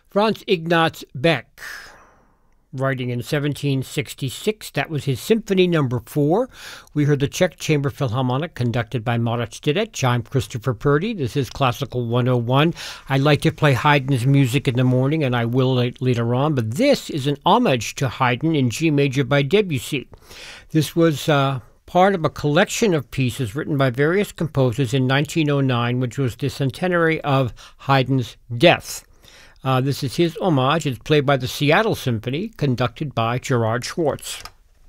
Franz Ignaz Beck, writing in 1766. That was his Symphony Number 4. We heard the Czech Chamber Philharmonic, conducted by Moritz Didek. I'm Christopher Purdy. This is Classical 101. I like to play Haydn's music in the morning, and I will later on, but this is an homage to Haydn in G major by Debussy. This was part of a collection of pieces written by various composers in 1909, which was the centenary of Haydn's death. This is his homage. It's played by the Seattle Symphony, conducted by Gerard Schwartz.